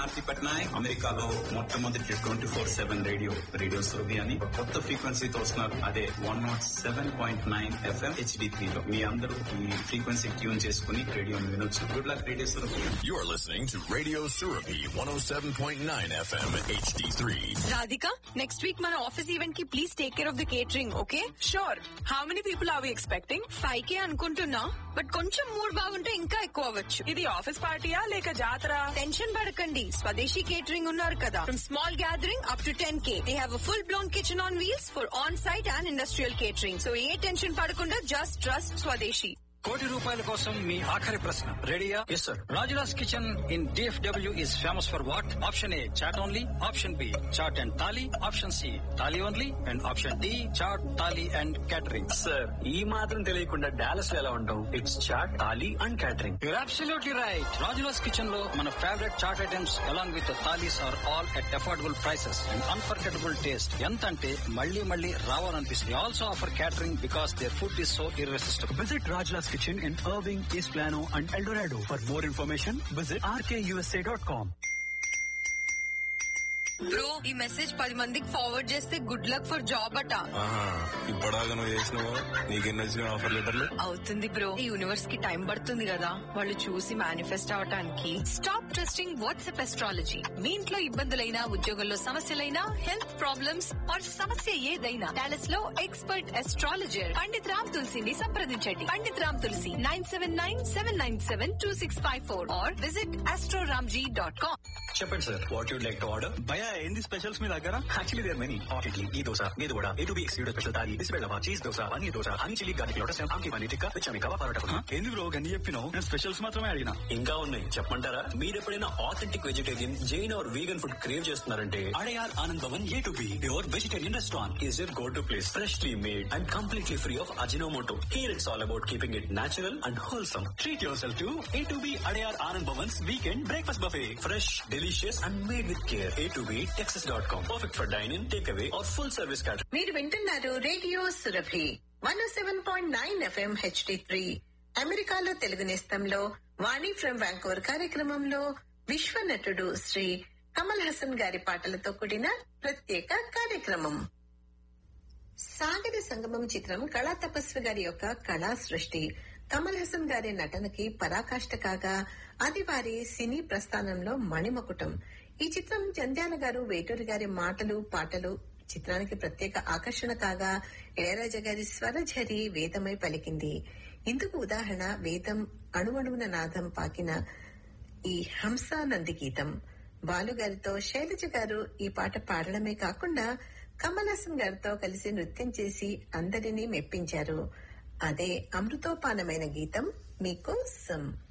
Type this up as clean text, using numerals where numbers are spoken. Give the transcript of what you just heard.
ఆర్తి పట్నాయక్. అమెరికాలో మొట్టమొదటి 24/7 రేడియో సురభి అని ఒక కొత్త ఫ్రీక్వెన్సీతో వస్తున్నారు. అదే 107.9 FM HD3 లో. మీ అందరూ ఈ ఫ్రీక్వెన్సీ ట్యూన్ చేసుకుని రేడియోని వినొచ్చు. Good luck radio Surabhi. You're listening to Radio Surabhi 107.9 FM HD3. Radhika, next week మన ఆఫీస్ ఈవెంట్ కి please take care of the catering, okay? Sure. How many people are we expecting? 5K అనుకుంటున్నా, but కొంచెం mood బాగుంటే ఇంకా ఎక్కువ అవ్వచ్చు. ఇది office పార్టీయా లేక జాతర? టెన్షన్ పడకండి, స్వదేశీ కేటరింగ్ ఉన్నారు కదా. From small gathering up to 10K. They have a full blown kitchen on wheels for on site and industrial catering. So A tension పడకుండా జస్ట్ ట్రస్ట్ స్వదేశీ. ₹1,00,00,000 కోసం మీ ఆఖరి ప్రశ్న రెడీయా? Yes sir. Rajula's kitchen in DFW is famous for what? Option A chat only, option B chat and thali, option C thali only, and option D chat thali and catering. Sir ఈ మాత్రం తెలియకుండా Dallas లో ఎలా ఉంటాం? It's chat thali and catering. You're absolutely right. Rajula's kitchen లో మన favourite chat items along with the thalis are all at affordable prices and unforgettable taste. ఎంత అంటే మళ్ళీ మళ్ళీ రావాలనిపిస్తుంది. Also offer catering because their food is so irresistible. Visit Rajla's Kitchen in Irving, East Plano and El Dorado. For more information, visit rkusa.com. Bro, ఈ message 10 మందికి forward చేస్తే good luck for job అట. ఇప్పటిదాకా నువ్వు చేసినావు, నీకెన్ని వచ్చిన offer లెటర్లు? అవుతుంది బ్రో, ఈ యూనివర్స్ కి టైం పడుతుంది కదా వాళ్ళు చూసి మేనిఫెస్ట్ అవటానికి. Stop trusting WhatsApp astrology. మీ ఇంట్లో ఇబ్బందులైనా, ఉద్యోగంలో సమస్యలైనా, హెల్త్ ప్రాబ్లమ్స్ ఆర్ సమస్య ఏదైనా, డాలస్ లో ఎక్స్పర్ట్ ఎస్ట్రాలజర్ పండిత్ రామ్ తులసిని సంప్రదించండి. పండిత్ రామ్ తులసి 979-797-2654 ఆర్ విజిట్ astroramji.com. చెప్పండి sir, what you'd like to order? భయ ఏంది స్పెషల్స్ మీ దగ్గర? Actually there many. Hot idli, ఈ దోశ, మీద vada, A2B excluded special thali, బిస్బెల్లవా, cheese dosa, paneer dosa, honey chilli garlic lotus, ఆమ్కి paneer tikka, విచమి kebab parotta. ఏంది బ్రో గన్ని చెప్పినావు? నేను స్పెషల్స్ మాత్రమే అడిగినా. ఇంకా ఉన్నాయి, చెప్పమంటారా? మీరు ఎప్పుడైనా authentic vegetarian, Jain are vegan food crave చేస్తున్నారంటే Adyar Anand Bhavan A2B your vegetarian restaurant is your go to place. Freshly made and completely free of Ajinomoto. Here it's all about keeping it natural and wholesome. Treat your self to A2B Adyar Anand Bhavan's weekend breakfast buffet. Fresh, delicious and made with care. A2B Texas.com. Perfect for dine-in, takeaway or full service catering. మీరు వింటున్నారు radio Surabhi 107.9 FM HD3. అమెరికాలో తెలుగు నేస్తంలో వాణి from Vancouver కార్యక్రమంలో విశ్వ నటుడు శ్రీ కమల్ హాసన్ గారి పాటలతో కూడిన ప్రత్యేక కార్యక్రమం. సాగర సంగమం చిత్రం కళా తపస్వి గారి యొక్క కళా సృష్టి. కమల్ హాసన్ గారి నటనకి పరాకాష్ట కాగా అది వారి సినీ ప్రస్థానంలో మణిమకుటం. ఈ చిత్రం జంధ్యాల గారు, వేటూరి గారి మాటలు, పాటలు చిత్రానికి ప్రత్యేక ఆకర్షణ కాగా ఇళయరాజా గారి స్వరఝరి వేదమై పలికింది. ఇందుకు ఉదాహరణ వేదం అణువణువున నాదం పాకిన ఈ హంసానంది గీతం. బాలుగారితో శైలజ గారు ఈ పాట పాడడమే కాకుండా కమల్ హాసన్ గారితో కలిసి నృత్యం చేసి అందరినీ మెప్పించారు. అదే అమృతోపానమైన గీతం మీకోసం.